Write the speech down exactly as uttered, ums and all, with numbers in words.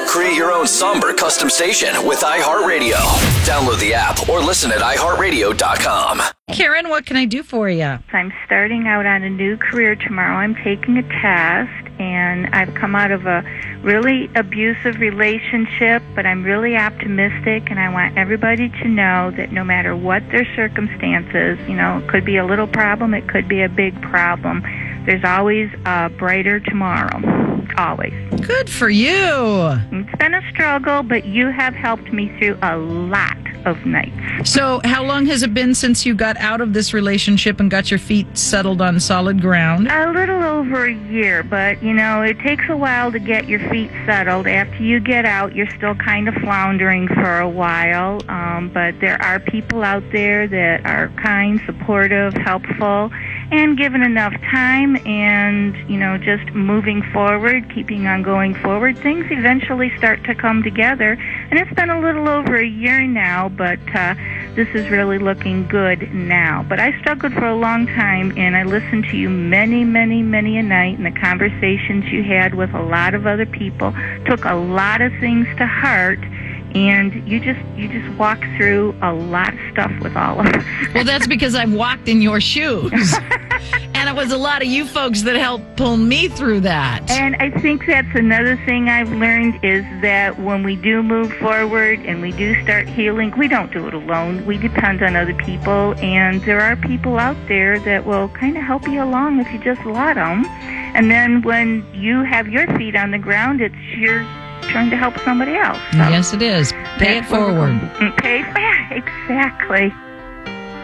Create your own somber custom station with iHeartRadio. Download the app or listen at i heart radio dot com. Karen, what can I do for you? I'm starting out on a new career tomorrow. I'm taking a test, and I've come out of a really abusive relationship, but I'm really optimistic, and I want everybody to know that no matter what their circumstances, you know, it could be a little problem, it could be a big problem, there's always a brighter tomorrow. Always. Good for you. It's been a struggle, but you have helped me through a lot of nights. So how long has it been since you got out of this relationship and got your feet settled on solid ground? A little over a year, but, you know, it takes a while to get your feet settled. After you get out, you're still kind of floundering for a while, um, but there are people out there that are kind, supportive, helpful, and given enough time and, you know, just moving forward, keeping on going forward, things eventually start to come together. And it's been a little over a year now, but uh, this is really looking good now. But I struggled for a long time, and I listened to you many, many, many a night, and the conversations you had with a lot of other people, took a lot of things to heart. And you just you just walk through a lot of stuff with all of us. Well, that's because I've walked in your shoes. And it was a lot of you folks that helped pull me through that. And I think that's another thing I've learned is that when we do move forward and we do start healing, we don't do it alone. We depend on other people. And there are people out there that will kind of help you along if you just let them. And then when you have your feet on the ground, it's your trying to help somebody else. So yes, it is. Pay it forward. Pay it back. Exactly.